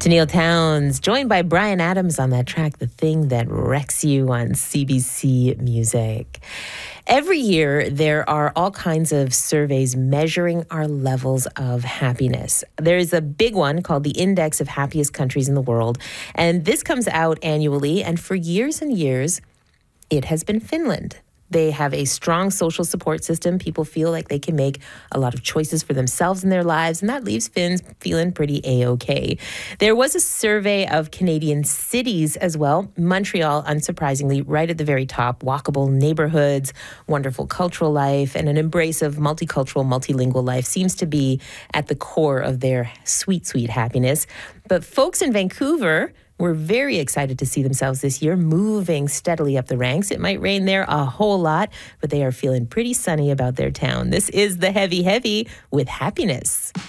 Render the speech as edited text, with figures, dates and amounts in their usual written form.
Tennille Townes, joined by Bryan Adams on that track, The Thing That Wrecks You on CBC Music. Every year, there are all kinds of surveys measuring our levels of happiness. There is a big one called the Index of Happiest Countries in the World, and this comes out annually, and for years and years, it has been Finland. They have a strong social support system. People feel like they can make a lot of choices for themselves in their lives, and that leaves Finns feeling pretty A-OK. There was a survey of Canadian cities as well. Montreal, unsurprisingly, right at the very top. Walkable neighborhoods, wonderful cultural life, and an embrace of multicultural, multilingual life seems to be at the core of their sweet, sweet happiness. But folks in Vancouver were very excited to see themselves this year moving steadily up the ranks. It might rain there a whole lot, but they are feeling pretty sunny about their town. This is The Heavy Heavy with Happiness.